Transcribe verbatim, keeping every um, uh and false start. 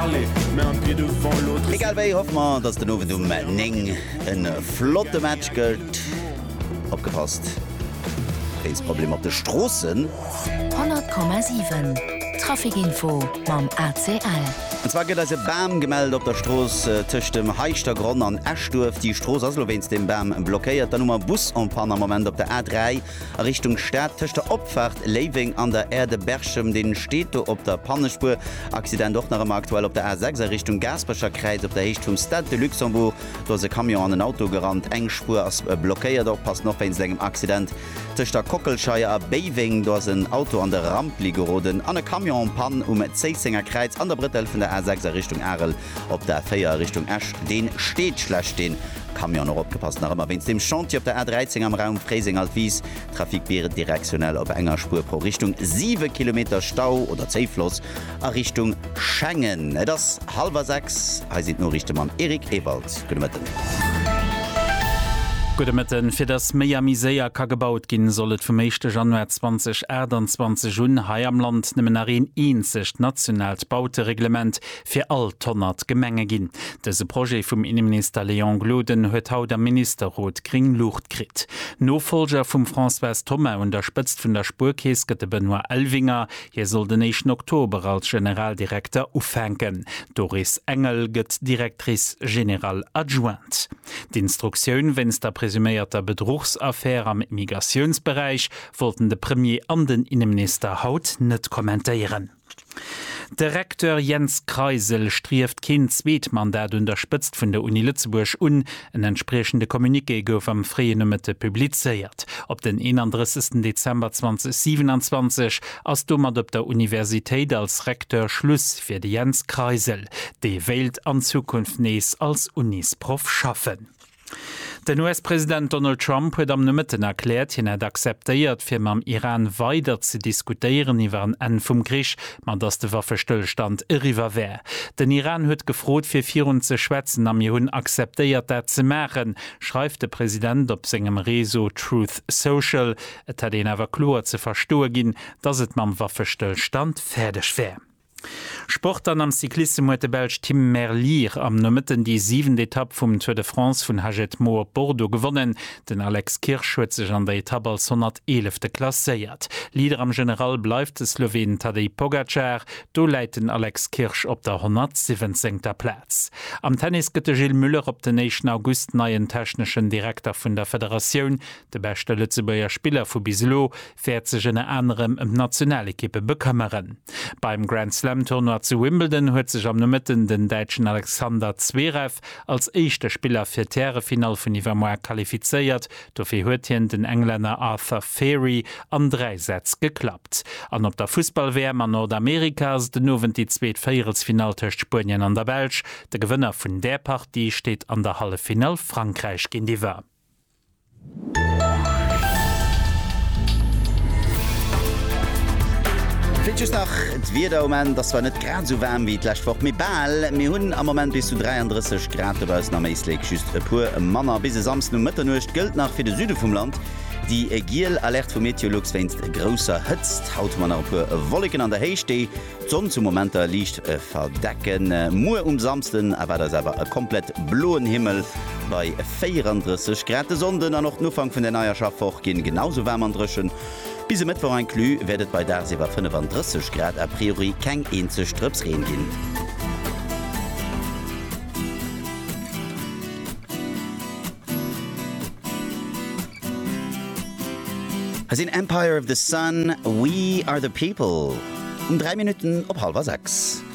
parler, mais un pied devant l'autre. Egal wéi hoff man, dats den Nowen um Ning en flotte Match gëlt opgepasst. Wees Problem op de Strossen hundert Komma sieben Trafikinfo mam A C L. Und zwar geht se Bam gemeldet op der Stroß äh, tisch dem heichter Grund an Ashturf die Stroß aslowens dem Bam blockiert dann Nummer Bus an paar Moment op der A drei Richtung Stadt tisch der Opfahrt Leving an der Erde Berchem den steht op der Pannespur Accident doch nach aktuell op der A sechs Richtung Gasperscher Kreis op der Hecht vom Stade de Luxemburg do se Kamion an den Auto gerannt engspur as äh, blockiert doch passt noch eins engem Accident tisch der Kockelscheier a Beving do ein Auto an der Rampligeroden an der Kamion Pan um Zeissinger Kreis an der Brittel von der A sechs Richtung Arel op der Feier Richtung Ash den steht schlecht den Kamion noch opgepasst nach immer wenn dem Chantier op der A dreizehn am Raum Freising alt wies Trafik wäre direktionell op enger Spur pro Richtung sieben Kilometer Stau oder Zeifloss a Richtung Schengen das halber sechs sieht nur Richtung am Erik Ewald gemitten. Gudemitten fir das Miamiséier ka gebaut ginn sollet vum meeschte Januar zwanzig einundzwanzig Jun hai am Land nimmen arin eenzecht nationalt Bautereglement fir all tonnert Gemenge ginn. Dese Projekt vum Innenminister Leon Gloden huet haut der Ministerrot Kringlucht krit. Nofolger vum François Thomas unterspëtzt vun der Spurkeeskete Benoit Elvinger, hier soll den nächsten Oktober als Generaldirektor ufänken. Doris Engel gëtt Direktrice General Adjoint. D'Instruktionun wenns der presumierter Betrugsaffaire am Immigrationsbereich wollten de Premier an den Innenminister haut net kommentieren. Direktor Jens Kreisel strieft kein Zweetmandat unterspitzt vun der Uni Lützeburg un en entsprechende Kommuniqué gouf am freie Nummerte publizeiert. Op den einunddreißigsten Dezember zweitausendsiebenundzwanzig ass dummer op der Universität als Rektor Schluss fir de Jens Kreisel, de Welt an Zukunft nees als Unisprof schaffen. Den U S-Präsident Donald Trump huet am Nëmmetten erkläert, hin et akzeptéiert fir mam Iran weiter ze diskutieren iwwer an en vum Grich, man dats de Waffestillstand irriwer wär. Den Iran huet gefrot fir virun ze schwätzen am hunn akzeptéiert dat ze machen, schreift de Präsident op segem Reso Truth Social, et hat den awer klar ze verstoe ginn, dats et mam Waffestillstand fäerdeg wär. Sport an am Cyklisme huet de Belg Tim Merlier am Nëmmetten die sieben Etappe vum Tour de France vun Haget Moor Bordeaux gewonnen. Den Alex Kirch huet sech an der Etappe als hundertelfte klasséiert. Lieder am General bleifft de Slowen Tadej Pogacar, do leiten Alex Kirch op der hundertsiebzehngter Platz. Am Tennis gëtt Gilles Müller op den nächsten August neien technischen Direktor vun der Föderation. De beste Lützeburger Spieler vu Biselo fährt sech en anderem em Nationalekippe bekömmeren. Beim Grand Slam Turnier zu Wimbledon huet sich am Nëmmetten den Deitschen Alexander Zverev als echte Spieler fir d'Terrefinal vun Iwermoer qualifizeiert, dofir huet hien den Engländer Arthur Fairy an drei Sätz geklappt. An op der Fußball-W M an Nordamerikas den nowen die zweet Feierelsfinal techt Spurien an der Belsch, de Gewënner vun der Partie steht an der Hallefinal Frankreich ginn iwwer. Fitches nach wieder moment das war net grad so warm wie dlächfach mé ball mir hunn am moment bis zu dreiunddreißig Grad aus na meisleg just pur Manner bis samst no Mëtternucht gilt nach fir de Süde vum Land. Die Giel alert vu Meteorologs wennst grosser hëtzt haut man op Wolken an der Heichste Sonn zum momenter liicht äh, verdecken äh, Mu um samsten awer das awer e komplett bloen Himmel bei vierunddreißig Grad Sonden an noch nufang vun der Neierschaftfach gin genauso wärm andrschen. Bis mit vor ein Klü werdet bei der sewer fünfunddreißig Grad a priori keng eenze Strps reen gin. As in Empire of the Sun, we are the people. Um drei Minuten op halber sechs.